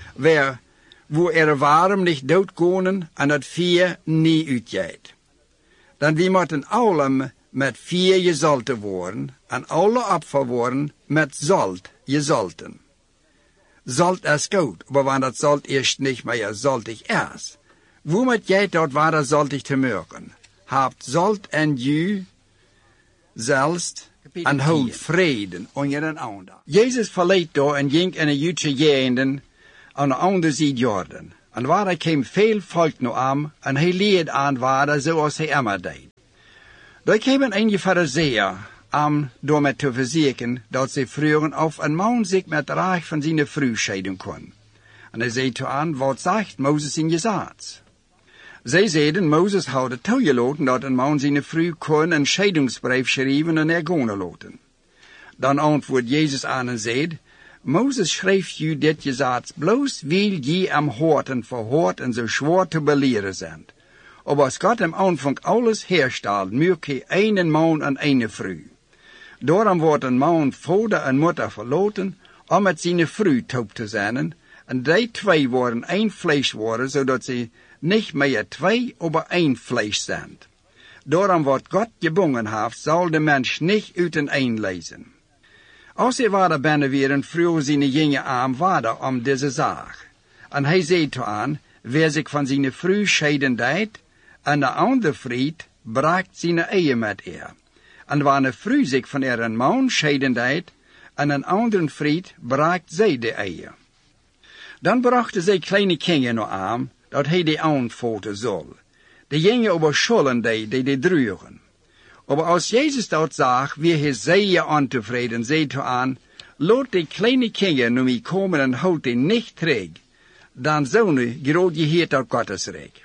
Wo warm niet dood konen en dat 4 niet uitgaat. Dan wie moeten alle met 4 gezalten worden en alle opfer worden met zalt gezalten. Zalt is goed, maar wanneer dat zalt eerst niet meer zaltig is, wo moet jij dat waar zaltig te maken? Habt zalt en ju zelfs en houd vreden onder een ander. Jezus verliet daar en ging in de Joodse gegenden aan de andere zijde Jordan. En waar kwam veel volk naar hem en hij leerde aan waarden zoals hij immer deed. Daar kwamen enige Farizeeën om daarmee te verzekeren dat ze vroegen of een man zich met recht van zijn vrouw scheiden kon. En hij zei toe aan, wat zegt Mozes in Gesetz? Zij zeiden, Mozes had het toegelaten dat een man zijn vrouw kon een scheidingsbrief schrijven en gaan laten. Dan antwoordt Jezus aan en zei, Mozes schreef u dit Gesetz bloos wil je am horten verhoord en zo zwaar te beleren zijn. Aber als God am Anfang alles herstelt, mögt hij einen man en eine vrouw. Daarom wordt een man vader en moeder verlaten, om met zijn vrouw taub te zijn, en die twee worden één vlees worden, zodat ze niet meer twee, aber één vlees zijn. Daarom wat God gebonden heeft, zal de mens niet uit een lezen. Als hij vader binnen weer, vroeg zijn jonge arm vader om deze zaak. En hij zei toe aan, wer zich van zijn vrouw scheiden deed, en de andere vriend braakt zijn ehe met haar. En wanneer een vrouw zich van een man scheiden deed, en een andere vriend braakt zij de ehe. Dan brachten zij kleine kinderen naar hem, dat hij die aanvoeren zal. De jongen over schulden die droegen. Maar als Jezus dat zag, weer hij zeer ontevreden, zei toe aan, laat die kleine kinderen naar mij komen en houd die niet terug. Dan zou nu groot geheerd uit Gottes rijk.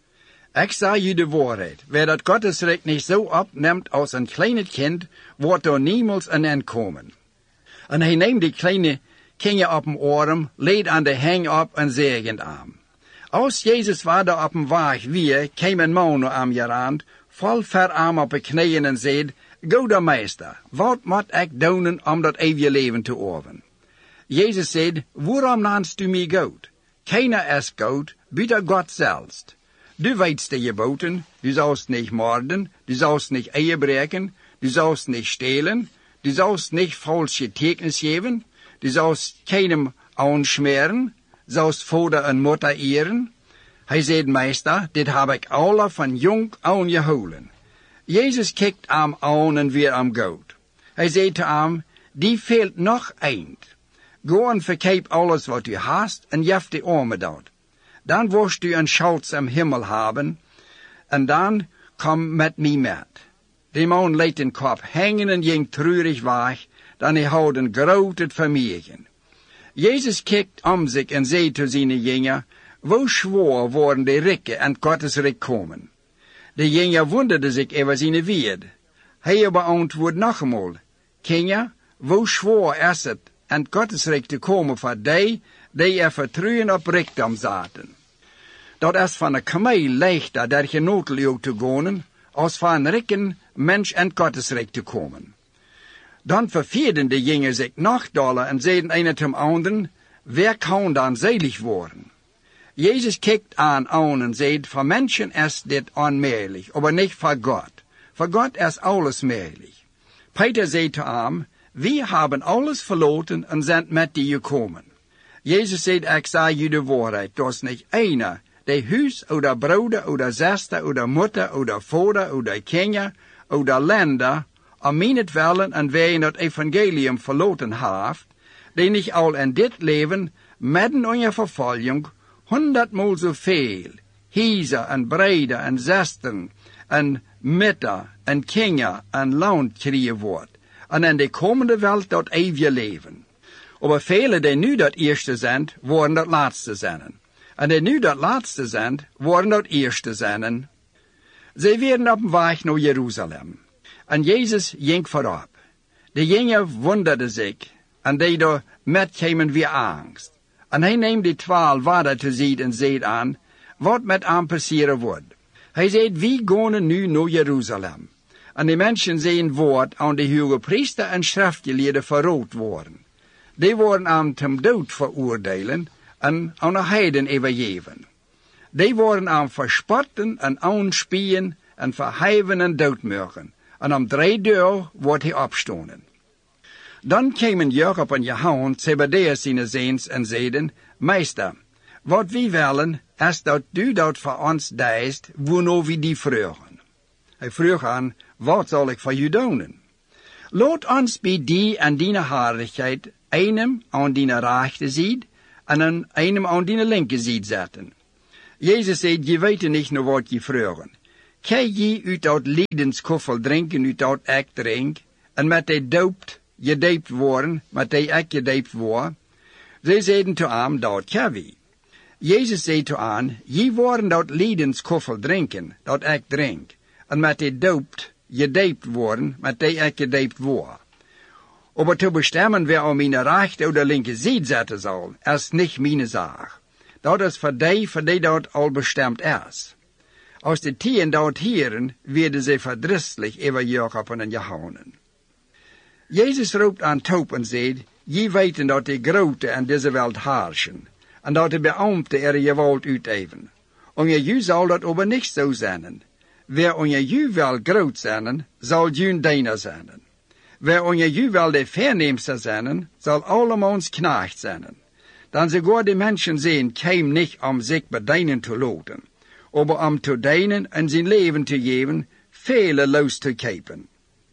Ik zeg u de waarheid, wer dat Gottes rijk niet zo opneemt als een kleine kind, wordt er niemals aan hen komen. En hij neemt die kleine kinderen op een arm, leed aan de hang op en zegent aan. Als Jezus vader op een weg weer, kwam een man naar hem gerand, vol verarm op de knieën en zei, Goede meester, wat moet ik doen om dat eeuwige leven te erven? Jezus zei, waarom naamst u mij goed? Keiner is goed, buiten God zelfs. Du weet de geboten, du sollst nicht morden, du sollst nicht Ehe breken, du sollst nicht stehlen, du sollst nicht falsche Getuigenis geben, du sollst keinem aanschmeren, sollst Vater en Mutter ehren. Hij zei, meester, dit heb ik alle van jong aan gehouden. Jezus kijkt hem aan en weer hem goed. Hij zei te hem, die fehlt nog eind. Go en verkeep alles wat u hast en jef de armen dat. Dan wirst du een Schatz am Himmel haben, en dan kom met mij met. De man liet den kop hangen en ging treurig weg, dan hij had een groot vermogen. Jezus kijkt om zich en zei te zijn jongen, wo schwoor worden de rijken en Gottes rijk komen. De jongen wonderde zich over zijn woord. Hij beantwoordde nog eenmaal, kinderen, wo schwoor is het en Gottes rijk te komen voor die er vertrouwen op rijkdom zaten. Dat is van een kameel leichter der genotel te gaan, als van een rijken mens en Gottesrijk te komen. Dan verveerden de jongen zich nog doller en zeiden een zum anderen, wer kan dan selig worden? Jezus kijkt aan en zegt, voor mensen is dit onmogelijk, maar niet voor God. Voor God is alles mogelijk. Peter zei te hem, we hebben alles verloren en zijn met die gekomen. Jezus zegt, ik zeg je de waarheid, dat is niet einer, die huis, oder broeder, oder zuster, oder moeder, oder vader, oder kinderen, oder länder, om meinetwillen en wij het evangelium verloren heeft, die niet al in dit leven, midden onder vervolging, 100-maal zoveel, huizen en breder en zusteren, en mütter en kinderen en land krijgen wordt, en in de komende wereld dat eeuwige leven. Maar velen die nu dat eerste zijn, worden dat laatste zijn. En die nu dat laatste zijn, worden dat eerste zijn. Zij werden op weg naar Jeruzalem. En Jezus ging voorop. De jongen wonderden zich, en die daar met kwamen weer angst. En hij neemt die 12 vader te zien en zegt aan, wat met hem passeren wordt. Hij zegt, wie gaan nu naar Jeruzalem? En de mensen zijn woord aan de hoge priester en schriftgeleerden verrood worden. Die worden aan ten dood veroordelen en aan de heiden overgeven. Die worden aan verspotten en aanspien en verheven en doodmurgen. En om 3 dagen wordt hij opstonden. Dan kwamen Jacob en Johannes, Zebedeus zijn zoons, en zeiden, Meester, wat wij willen, is dat du dat voor ons deist, waarna we die vragen. Hij vroeg aan, wat zal ik voor u doen? Laat ons bij die en die heiligheid einem aan die rechterzijde en einem aan die linkerzijde zetten. Jezus zei, je weet niet nog wat je vragen. Kan je uit dat liedenskoffel drinken, uit dat ik drink, en met die doopt, je doopt worden, met die ik je doopt worden? Zij zeiden toe hem, dat kan we. Jezus zei toe aan, je worden dat liedenskoffel drinken, dat ik drink, en met die doopt, je doopt worden, met die ik je doopt worden. Aber te bestemmen wer aan mijn rechte oder linke zijde zetten zal, is niet mijn zaak. Dat is voor die dat al bestemd is. Als de tien dat hieren, werden ze verdrießlich over Jacob en Johannes. Jezus roept aan Toop en zegt, je weten dat de grote in deze wereld heersen, en dat de beambten er geweld uitoefenen. Onder je zal dat aber niet zo zijn. Wer onder je wel groot zijn, zal je diener zijn. Wer onder je wel de verneemste zijn, zal allemans knecht zijn. Dan sogar de mensen zijn, keim niet om zich bedienen te laten, aber om te dienen en zijn leven te geven, vele los te kepen.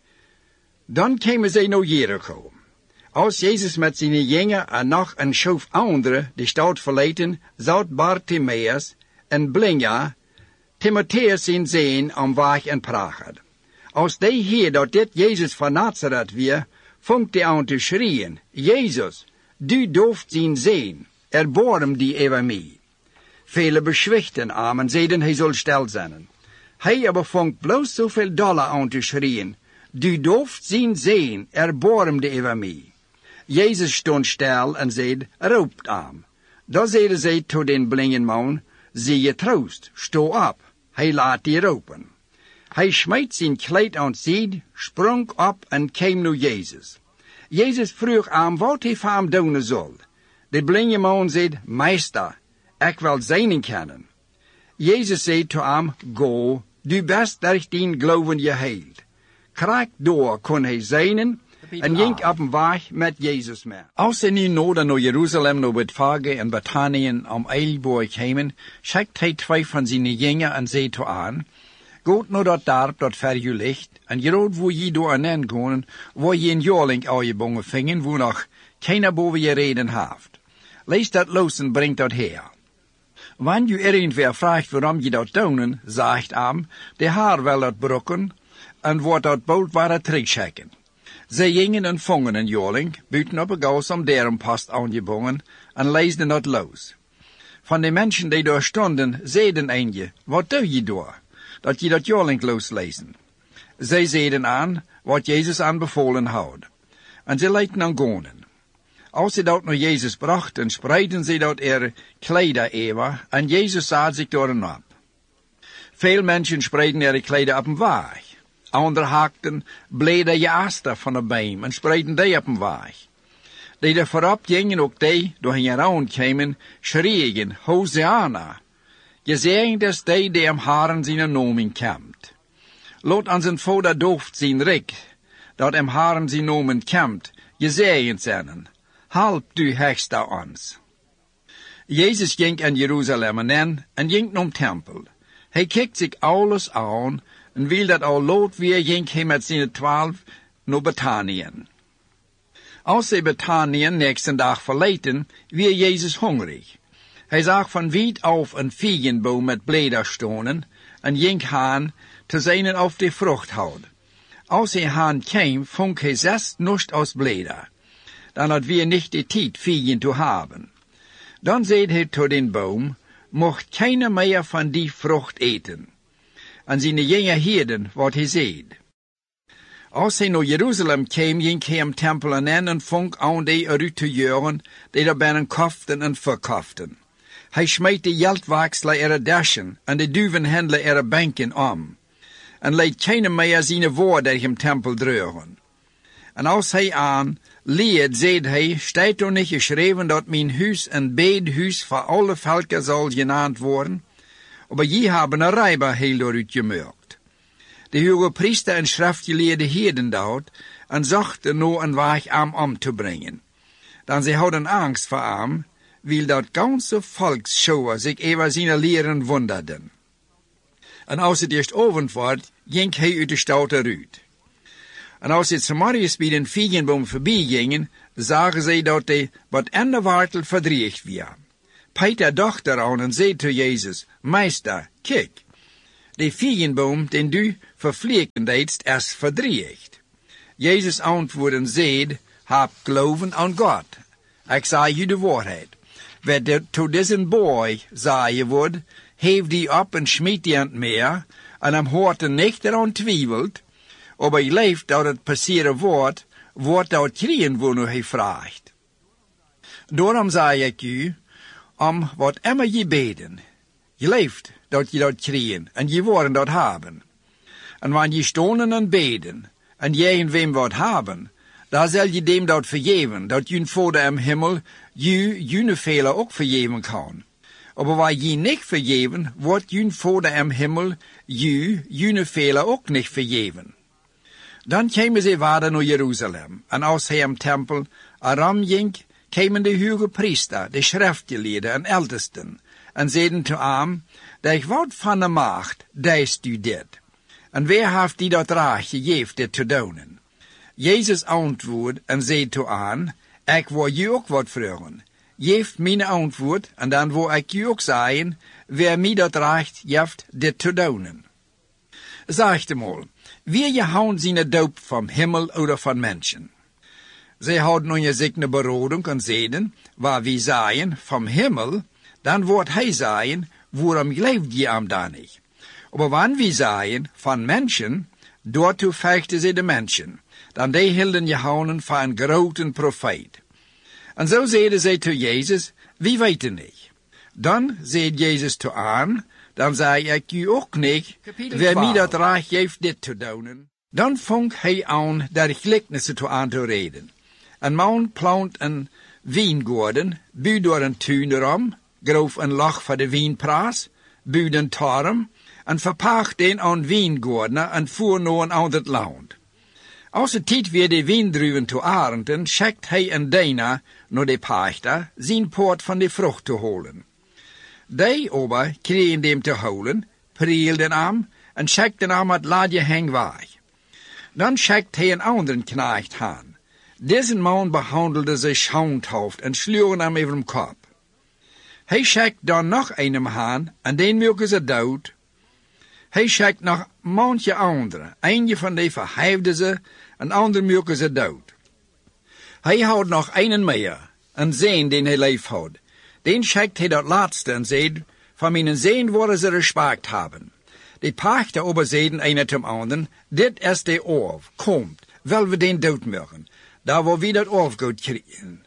Dan kwamen zij naar Jericho. Als Jezus met zijn jongeren en nog een schoof anderen de stad verlieten, zat Bartimaeus en blinde Timotheus zijn zeen om weg en praat. Als die hier dat dit Jezus van Nazareth weer, vangt hij aan te schreeuwen, Jezus, du dooft zien zeen, erbarm die over mij. Vele beschwichten hem en zeiden hij zal stil zijn. Hij aber vangt bloos zoveel dollar aan te schreeuwen, du dooft zien zeen, erbarm die over mij. Jezus stond stil en zei, roept hem. Dan zeiden zij tot den blinden man, zie je troost, sto op, hij laat die roepen. Hij smijt zijn kleed aan zijde, sprong op en kwam naar Jezus. Jezus vroeg hem wat hij voor hem doen zal. De blinde man zei, meester, ik wil zijnen kennen. Jezus zei tot hem, go, du best durch dien geloven je heilt. Krijg door kon hij zijnen, en ging op een weg met Jezus mee. Als ze nu noorden naar Jeruzalem, naar Bethphage en Bethanien om Eilboer kwamen, schikt hij twee van zijn jongeren en zei toe aan, Gaat naar dat dorp dat ver je ligt, en groot wo je door aan gaan, waar je een jaarling uitgebongen vingen, wo nog keiner boven je reden heeft. Lees dat los en brengt dat her. Wanneer je irgendwer vraagt waarom je dat doen, zegt hem, de haar wil dat brokken, en wordt dat boot waar terugschikken. Zij gingen en vongen een jaarling, buiten op een gaus om deren past aangebogen, en leesden dat los. Van de mensen die daar stonden, zeiden eentje, wat doe je door? Dat je dat jaarling loslezen. Zij zeiden aan wat Jezus aanbevolen houdt. En ze leidden aan gonen. Als ze dat naar Jezus brachten, spreidden ze dat kleider over, en Jezus zat zich door en op. Veel mensen spreiden kleider op een weg. Anderen haakten blede jaaster van een beem en spreidden die op een weg. Die er voorop gingen, ook die door hen raun kwamen, schreeuwen, Hosanna. Gezegend is die am Haren zijn nomen komt. Laat aan zijn vader dooft zijn rik, dat am Haren zijn nomen komt, gezegend zijn. Help du hechste ons. Jezus ging aan Jeruzalem en ging naar tempel. Hij kijkt zich alles aan, en wil dat al laat weer ging hij met zijn 12 naar Bethanien. Als ze Bethanien nächsten dag verlieten, weer Jezus hongerig. Hij zag van wiet af een vijgenboom met bladeren stonen, en ging haan te zijnen op de vrucht houden. Als hij haan kwam, vond hij 6 nust aus bladeren. Dan had weer niet de tijd vijgen te hebben. Dan zei hij tot den boom, mocht keiner meer van die vrucht eten. En zijn jonge hielden wat hij zei. Als hij naar Jeruzalem kwam, ging hij am tempel en vond aan die eruit te jeuren, die er binnen koften en verkoften. Hij smeet de geldwakselen ere dashen en de duvenhandelen ere banken om. En leed keiner meer zijn woord uit hem tempel dreuren. En als hij aan leed, zeide hij, staat er niet geschreven dat mijn huis een bedehuis voor alle volken zal genaamd worden? Maar je hebben een rijber heel eruit gemerkt. De hoge priester en schriftgeleerde hielden dat en zochten naar een weg om te brengen. Dan ze hadden angst voor hem, wil dat ganze volksschouwer zich over zijn leren wonderden. En als het eerst avond werd, ging hij uit de stad eruit. En als ze s'morgens bij den vijgenboom voorbij gingen, zagen ze dat hij wat aan de wortel verdriecht was. Peter dacht eraan en zei tot Jezus, Meester, kijk, de vijgenboom den du vervliegen deedst, is verdriecht. Jezus antwoordde en zei, heb geloven aan God. Ik zei je de waarheid. Wat tot deze boy zei wordt, heef die op en schmiet die aan het meer, en hem hoort er niet eraan twijfelt, aber hij leeft dat het passeren wordt dat kriegen wo nu hij vraagt. Daarom zei ik u, om wat immer je beden, je leeft dat je dat kriegen, en je worden dat hebben. En wanneer je stonen en beden, en je wem wat hebben, dan zal je dem dat vergeven, dat je Vader im Himmel je Fehler ook vergeven kan. Aber waar je niet vergeven, wordt je Vader im Himmel je Fehler ook niet vergeven. Dan kwamen ze verder naar Jeruzalem, en als hij im tempel aram ging, kwamen de hoge priester, de schriftgeleerden en ältesten, en zeiden te hem, dat wat van de macht deist u dit, en wie heeft die dat recht gegeven dit te doen? Jezus antwoord en zei te hen, ik wil je ook wat vragen. Geef mijn antwoord, en dan wil ik je ook zeggen, wie mij dat recht geeft dit te doen. Zeg hem al, wie je houdt zijn doop van Himmel oder van mensen? Zij houden nu zich een beroding en zeiden, waar wie zeggen, van Himmel, dan wordt hij zeggen, waarom gelooft je hem dan niet? Maar wanneer we zeggen, van mensen, daartoe vechten ze de mensen. Dan die hielden Johannes voor een grote profeet. En zo zeiden zij tot Jezus, wie weten niet. Dan zei Jezus te aan, dan zei ik u ook niet, wie mij dat recht geeft dit te doen. Dan vong hij aan de gelijkenissen te aan te reden. Een man plant een wijngaarden, buurt door een tuin erom, groof een lach voor de wijnpraat, buurt een torm, en verpacht den aan wijngaardener en voer naar een ander land. Als het tijd weer de wijndruwen te arenden, schickt hij een dienaar naar de pachter, zijn poort van de vrucht te halen. Die aber kregen dem te houden, prielden hem en schikten hem het ladje heen weg. Dan schikt hij een anderen knecht aan. Deze man behandelde ze schaamthoofd en sloeg hem over de kop. Hij schikt dan nog een aan en den maken ze dood. Hij schikt nog manche andere. Eentje van die verheefde ze, en ander maken ze dood. Hij houdt nog een meer, een zoon den hij lief houdt. Den schikt hij dat laatste en zegt, van mijn zoon worden ze respect hebben. De pachter aber zeiden een zum anderen, dit is de oorf, komt, wel we den dood maken. Daar wil we dat oorfgoed krijgen.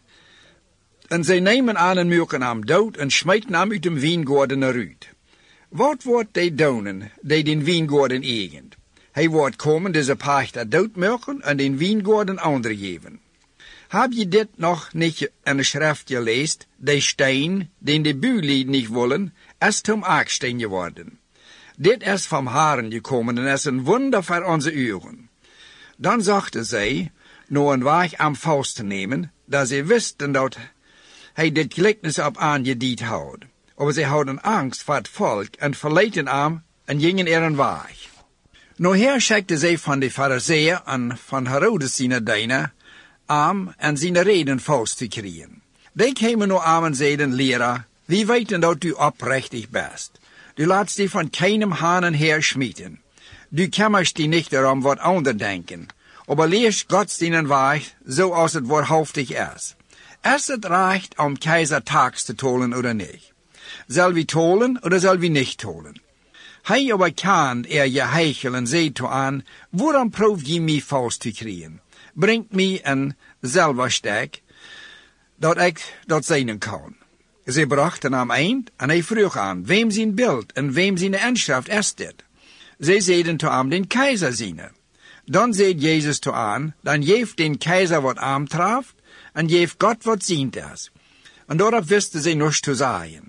En zij nemen aan en maken hem dood en smijten hem uit de wijngaarden eruit. Wat wordt die doen, die den wijngaarden eigen? Hij wordt komen deze pachter doodmaken en den wijngaarden ander geven. Heb je dit nog niet in de schrift gelezen? De steen, den de buurlieden niet willen, is zum Aksteen geworden. Dit is van Haren gekomen en is een wonder voor onze ogen. Dan zochten zij, naar een weg am vast te nemen, dat ze wisten dat hij dit gelijkenis op aangediend had. Maar ze hadden angst voor het volk en verleten hem en gingen er een weg. Nou her schikten zij van de Farizeeën en van Herodes zijn dienaar aan en zijn reden vast te krijgen. Die kwamen nou aan en zeiden, leraar, wie weten dat u oprechtig bent. Du laatst die van keinem hanen her schmieden. Du kämmerst die nicht erom wat ander denken. Aber leerst Gott seinen Weg, so als het waarhaftig is. Is het recht om keizer tax te tolen oder nicht? Zal wie tolen oder zal wie nicht tolen? Hij aber kan je heichel en zei to aan, waarom proeft je mij vast te krijgen? Brengt mij een zelverstek, dat ik dat zijn kan. Ze brachten hem eind en hij vroeg aan, wem zijn beeld en wem zijn inschrift is dit? Ze zeiden to hem, den keizer zijne. Dan zei Jezus to aan, dan geeft den keizer wat aantreft en geeft God wat ziend is. En daarop wisten ze niets te zeggen.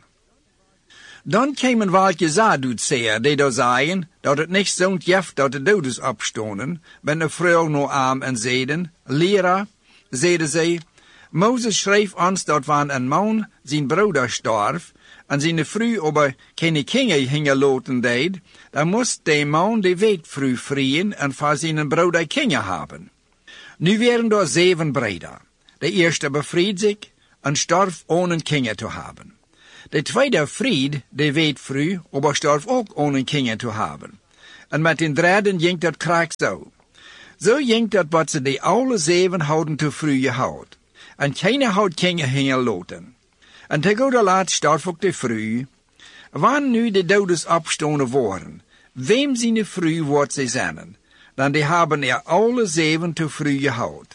Dan kwamen welke Sadduceeën die daar zeiden, dat het niet zo'n jeft dat de doden opstonden, met een vrouw naar hem en zeiden, leraar, zeiden zij, Mozes schreef ons dat wanneer een man zijn broeder starf, en zijn vrouw aber keine kinderen hingeloten deed, dan moest de man de weetvrouw vrieën en voor zijn broeder kinderen hebben. Nu waren er 7 Brüder. De eerste befried zich en starf ohne Kinder te hebben. De tweede Fried, de weet früh, aber starf ook ohne Kinder te hebben. En met den derde ging dat krijg zo. Zo ging dat wat ze de alle 7 hadden te früh gehouden. En keiner had Kinder hingelaten. En te goede laat starf ook te früh. Wanneer nu de dodes opstonden worden, wem zijn früh wordt ze zijn, dan die hebben alle 7 te früh gehouden.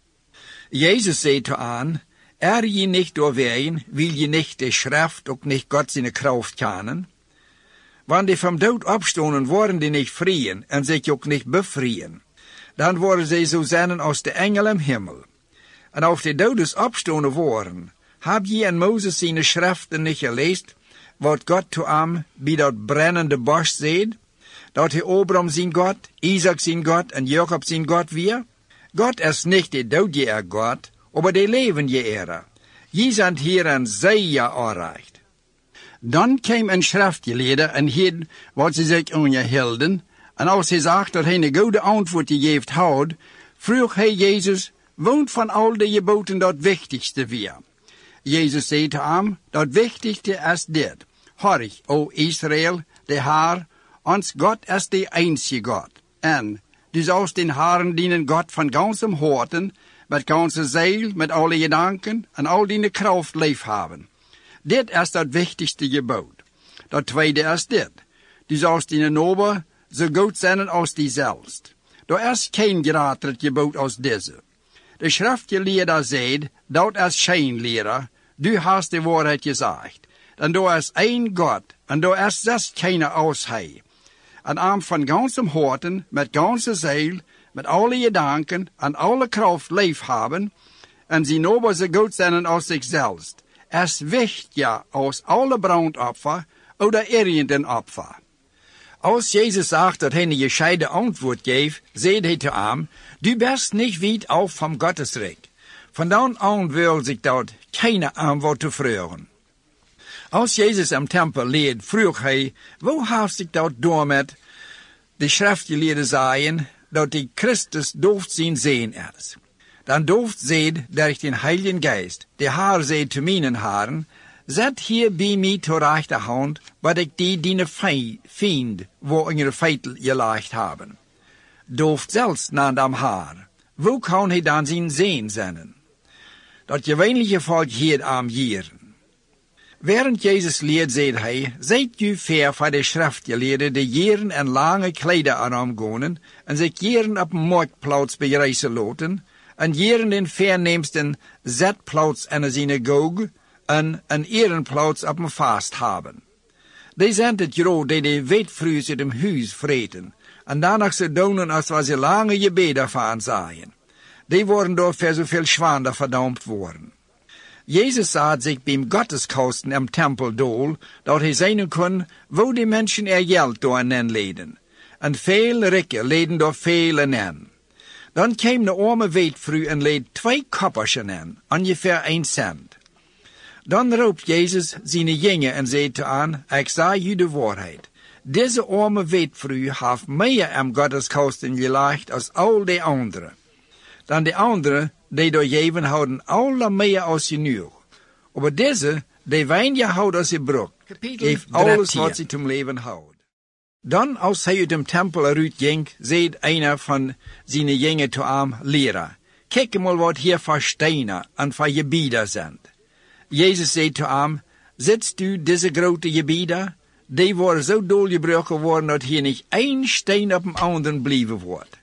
Jezus zei te aan, je niet doorween, wil je niet de schrift ook niet God zijn kracht kennen? Wanneer die van dood opstonden, worden die niet vrieën en zich ook niet bevrijen. Dan worden zij zo zijn als de engel im hemel. En als de dodes opstonden worden, heb je in Mozes zijn schriften niet gelezen, wat God te hem bij dat brennende bos zei, dat hij Abraham zijn God, Isaac zijn God en Jacob zijn God weer? God is niet de doodje God, maar de levende Ere. Je zijn hier een zeer aanrecht. Dan kwam een schriftgeleerde en hield wat ze zich onderhielden, en als hij zag dat hij een goede antwoord gegeven had, vroeg hij Jezus, woont van al de geboden dat wichtigste weer? Jezus zei te hem, dat wichtigste is dit. Hoor, o Israël, de Heer, ons God is de einzige God. En du sollst den Herren dienen God van ganzem harten, met ganze ziel, met alle gedanken en al die kracht lief hebben. Dit is dat wichtigste gebod. Dat tweede is dit. Du sollst dienen Nachbar zo goed zijn als die zelfst. Er is geen groter gebod als deze. De schriftgeleerde zei, dat is geen leraar, du hast de waarheid gezegd. En er is één God, en er is zelfs keiner als hij. En am van ganzem harten, met ganze ziel, met alle gedanken en alle kracht lief hebben, en zijn Nachbar zo goed zijn als zichzelf, is wichtiger als alle brandopfer oder irgendein Opfer. Als Jezus zag dat hij een gescheiden antwoord geeft, zei hij te hem, du bist niet weit af van Gottesrijk. Van dan aan wil zich dat keine antwoord te vragen. Als Jezus am tempel leed, vroeg hij, wo heeft zich dat door met de schriftgeleerden zeiden, dat die Christus dooft zien zien is. Dan dooft zeid durch den Heiligen Geist, de Heer zei te mijnen Herren, zet hier bij mij ter rechterhand, wat ik die vind, wo in je feitel gelegd hebben. Dooft zelfs naar dem Heer. Wo kan hij dan zien zijn? Dat gewöhnliche volk hier am Jieren. Während Jezus leert, zei hij, zijt u ver van de schriftgeleerden die jaren en lange kleider aangaan en zich jaren op een marktplaats bereizen laten, en jaren den verneemsten zetplaats in een synagoge en een ehrenplaats op een vast hebben. Die zijn het groot die de wetvruus uit hem huis vreten, en daarna ze doen als wat ze lange gebeden van zeien. Die worden door voor zoveel schwander verdampt worden. Jezus zat zich bij Gotteskosten im tempel dool, dat hij zijn kon, wo die mensen geld door en leden. En veel rikken leden door veel en. Dan kwam de arme weetvrouw en leed 2 koppersen in, ongeveer 1 cent. Dan roept Jezus zijn jongen en zei te aan, ik zeg u de waarheid. Deze arme weetvrouw heeft meer am Gotteskosten gelegd als al die anderen. Dan de anderen, die door geven houden alle meer als genoeg. Maar deze, die weinig houden als je broek, geeft alles wat ze zum leven houdt. Dan, als hij uit dem tempel eruit ging, zei einer van zijn jongen te hem, leraar, kijk mal wat hier voor stenen en voor gebieden zijn. Jezus zei te hem, zitst u deze grote gebieden? Die worden zo doorgebroken worden dat hier niet 1 steen op een anderen blijven wordt.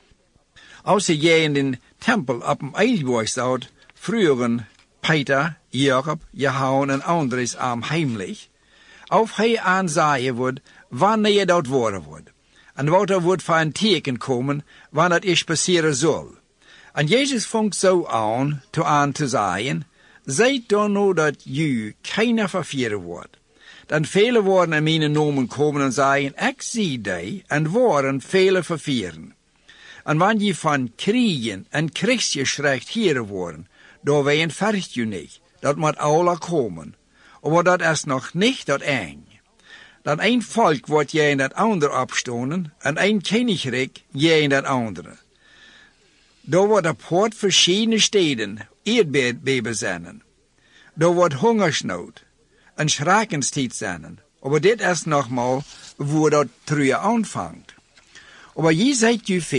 Als hij in den tempel op een eilborg staat, vroegen Peter, Jacob, Johannes en Andres am heimlich, of hij aanzaaien wordt wanneer dat worden wordt. En wat er wordt voor een teken komen, wanneer het is passeren zal. En Jezus vangt zo aan te zeggen, zijt dan nou dat u keiner vervieren wordt. Dan vele worden in mijn namen komen en zeggen, ik zie die, en worden vele vervieren. En wanneer je van kriegen en kriegsgeschrecht hier worden, door wij vergt je niet, dat moet alle komen. Maar dat is nog niet dat eng. Dan een volk wordt jij in dat andere opstonden, en een koninkrijk jij in dat andere. Da wordt op hoort verschillende steden aardbeben zijn. Da wordt hongersnood en schrakenstijd zijn. Aber dit is nogmaal waar dat terug aanvangt. Aber je zegt je